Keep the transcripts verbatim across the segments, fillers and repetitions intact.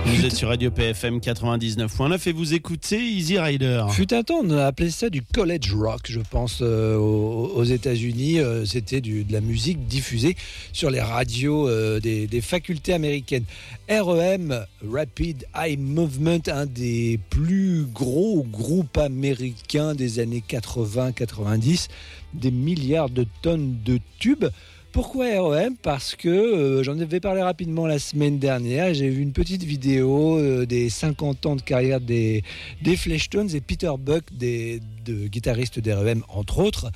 Vous êtes sur Radio P F M quatre-vingt-dix-neuf point neuf et vous écoutez Easy Rider. Fut un temps, on a appelé ça du college rock, je pense, euh, aux, aux États-Unis. Euh, c'était du, de la musique diffusée sur les radios euh, des, des facultés américaines. R E M, Rapid Eye Movement, un des plus gros groupes américains des années quatre-vingts quatre-vingt-dix, des milliards de tonnes de tubes. Pourquoi R E M ? Parce que euh, j'en avais parlé rapidement la semaine dernière. J'ai vu une petite vidéo euh, des cinquante ans de carrière des, des Fleshtones et Peter Buck, des, de guitariste d'R E M entre autres,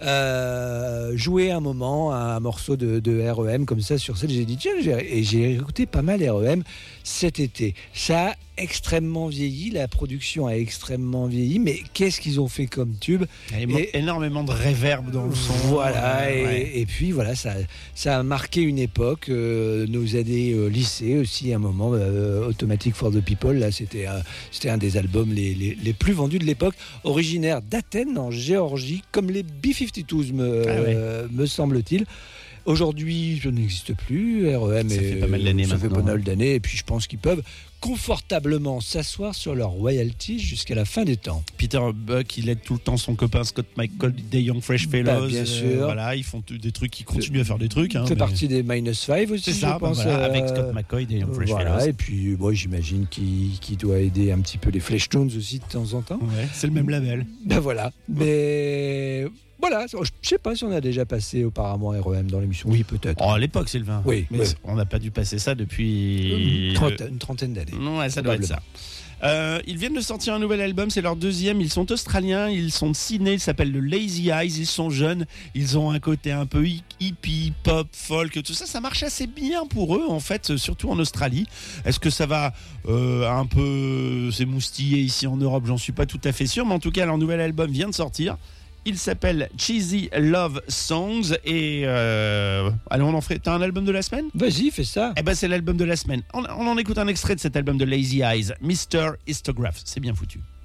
euh, jouer un moment un morceau de, de R E M comme ça sur scène. J'ai dit tiens, j'ai, et j'ai écouté pas mal R E M cet été. Ça a extrêmement vieilli, la production a extrêmement vieilli, mais qu'est-ce qu'ils ont fait comme tube ? Il y a et, énormément de réverb dans le son. Voilà, et, ouais. et puis voilà, ça, ça a marqué une époque. Euh, nos années euh, lycée aussi, à un moment, euh, Automatic for the People, là, c'était, euh, c'était un des albums les, les, les plus vendus de l'époque, originaire d'Athènes, en Géorgie, comme les B cinquante-deux, me, ah ouais. euh, me semble-t-il. Aujourd'hui, ça n'existe plus. R E M, ça est, fait pas mal d'années ça maintenant. fait pas mal d'années, et puis je pense qu'ils peuvent confortablement s'asseoir sur leurs royalties jusqu'à la fin des temps. Peter Buck, il aide tout le temps son copain Scott McCall des Young Fresh Fellows. Bah, bien sûr. Euh, voilà, ils font des trucs, ils continuent à faire des trucs. Hein, fait mais... partie des Minus Five aussi, c'est ça, je pense. Bah voilà, euh... avec Scott McCoy des Young Fresh voilà, Fellows. Et puis, bon, j'imagine qu'il, qu'il doit aider un petit peu les Fleshtones aussi de temps en temps. Ouais, c'est le même label. Ben voilà, mais... Voilà, je ne sais pas si on a déjà passé auparavant R E M dans l'émission. Oui, peut-être. Oh, à l'époque, Sylvain. Oui, mais oui. On n'a pas dû passer ça depuis... Une trentaine, une trentaine d'années. Non, ouais, ça doit être ça. Euh, ils viennent de sortir un nouvel album, c'est leur deuxième. Ils sont australiens, ils sont de Sydney, ils s'appellent The Lazy Eyes. Ils sont jeunes, ils ont un côté un peu hippie, pop, folk, tout ça. Ça marche assez bien pour eux, en fait, surtout en Australie. Est-ce que ça va euh, un peu s'émoustiller ici en Europe ? J'en suis pas tout à fait sûr, mais en tout cas, leur nouvel album vient de sortir. Il s'appelle Cheesy Love Songs et euh, allez, on en fait. T'as un album de la semaine ? Vas-y, fais ça. Eh ben, c'est l'album de la semaine. On, on en écoute un extrait de cet album de Lazy Eyes, mister Histograph. C'est bien foutu.